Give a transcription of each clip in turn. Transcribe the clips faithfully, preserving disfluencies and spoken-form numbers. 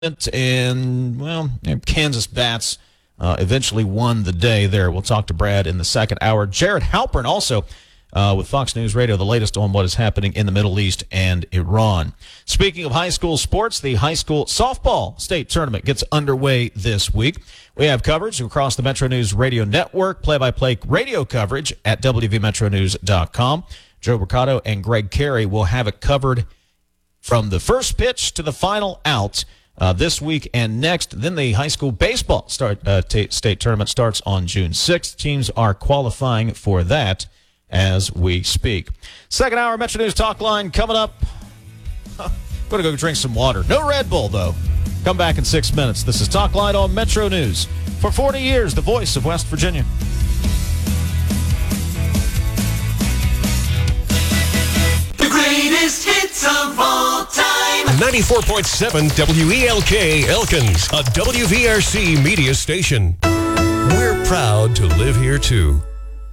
And, well, Kansas Bats uh, eventually won the day there. We'll talk to Brad in the second hour. Jared Halpern also uh, with Fox News Radio, the latest on what is happening in the Middle East and Iran. Speaking of high school sports, the high school softball state tournament gets underway this week. We have coverage across the Metro News Radio Network, play-by-play radio coverage at W V Metro News dot com. Joe Mercado and Greg Carey will have it covered from the first pitch to the final out Uh, this week and next. Then the high school baseball start uh, t- state tournament starts on June sixth. Teams are qualifying for that as we speak. Second hour Metro News Talk Line coming up. Huh, going to go drink some water. No Red Bull, though. Come back in six minutes. This is Talk Line on Metro News. For forty years, the voice of West Virginia. The greatest hits of all time. ninety-four point seven W E L K Elkins, a W V R C media station. We're proud to live here, too.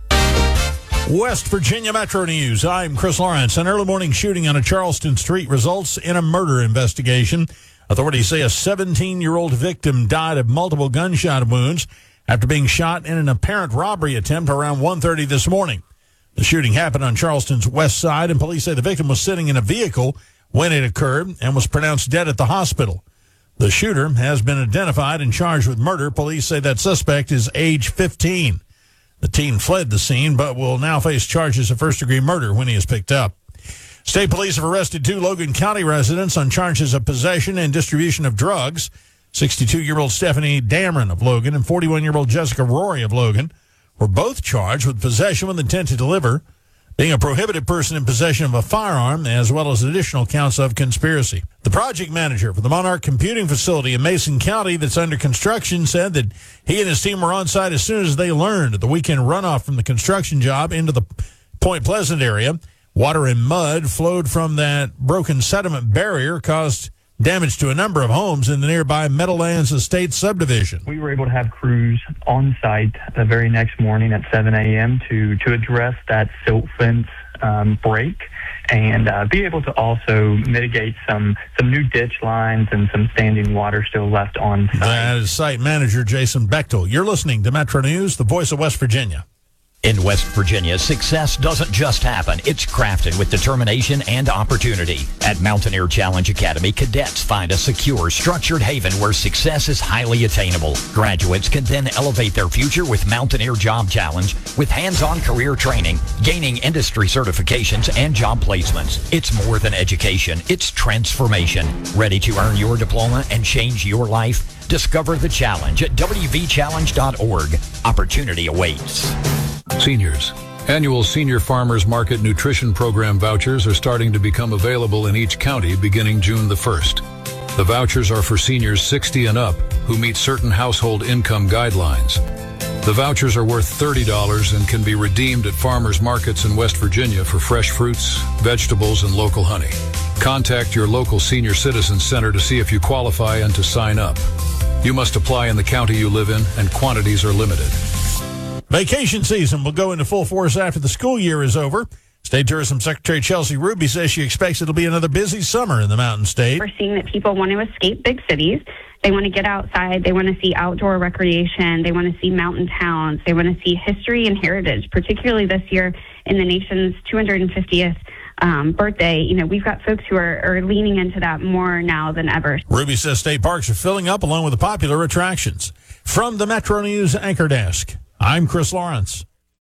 West Virginia Metro News. I'm Chris Lawrence. An early morning shooting on a Charleston street results in a murder investigation. Authorities say a seventeen-year-old victim died of multiple gunshot wounds after being shot in an apparent robbery attempt around one thirty this morning. The shooting happened on Charleston's west side, and police say the victim was sitting in a vehicle when it occurred and was pronounced dead at the hospital. The shooter has been identified and charged with murder. Police say that suspect is age fifteen. The teen fled the scene but will now face charges of first-degree murder when he is picked up. State police have arrested two Logan County residents on charges of possession and distribution of drugs. sixty-two-year-old Stephanie Dameron of Logan and forty-one-year-old Jessica Rory of Logan were both charged with possession with intent to deliver, being a prohibited person in possession of a firearm, as well as additional counts of conspiracy. The project manager for the Monarch Computing Facility in Mason County that's under construction said that he and his team were on site as soon as they learned of the weekend runoff from the construction job into the Point Pleasant area. Water and mud flowed from that broken sediment barrier, caused damage to a number of homes in the nearby Meadowlands Estate subdivision. We were able to have crews on site the very next morning at seven a.m. to to address that silt fence um, break and uh, be able to also mitigate some, some new ditch lines and some standing water still left on site. That is site manager Jason Bechtel. You're listening to Metro News, the voice of West Virginia. In West Virginia, success doesn't just happen. It's crafted with determination and opportunity. At Mountaineer Challenge Academy, cadets find a secure, structured haven where success is highly attainable. Graduates can then elevate their future with Mountaineer Job Challenge with hands-on career training, gaining industry certifications, and job placements. It's more than education. It's transformation. Ready to earn your diploma and change your life? Discover the challenge at W V challenge dot org. Opportunity awaits. Seniors. Annual Senior Farmers Market Nutrition Program vouchers are starting to become available in each county beginning June the first. The vouchers are for seniors sixty and up who meet certain household income guidelines. The vouchers are worth thirty dollars and can be redeemed at farmers markets in West Virginia for fresh fruits, vegetables, and local honey. Contact your local senior citizen center to see if you qualify and to sign up. You must apply in the county you live in, and quantities are limited. Vacation season will go into full force after the school year is over. State Tourism Secretary Chelsea Ruby says she expects it'll be another busy summer in the Mountain State. We're seeing that people want to escape big cities. They want to get outside. They want to see outdoor recreation. They want to see mountain towns. They want to see history and heritage, particularly this year in the nation's two hundred fiftieth um, birthday. You know, we've got folks who are, are leaning into that more now than ever. Ruby says state parks are filling up along with the popular attractions. From the Metro News Anchor Desk, I'm Chris Lawrence.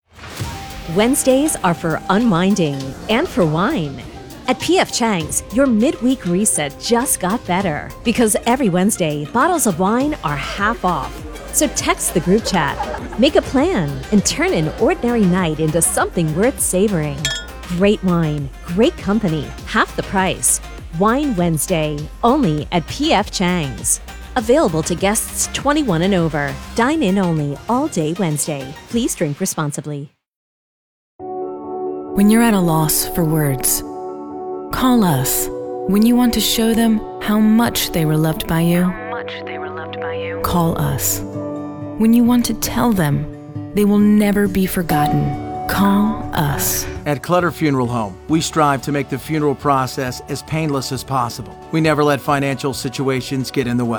Wednesdays are for unwinding and for wine. At P F Chang's, your midweek reset just got better because every Wednesday, bottles of wine are half off. So text the group chat, make a plan, and turn an ordinary night into something worth savoring. Great wine, great company, half the price. Wine Wednesday, only at P F Chang's. Available to guests twenty-one and over. Dine in only all day Wednesday. Please drink responsibly. When you're at a loss for words, call us. When you want to show them how much they were loved by you, how much they were loved by you, call us. When you want to tell them they will never be forgotten, Call us. At Clutter Funeral Home, we strive to make the funeral process as painless as possible. We never let financial situations get in the way.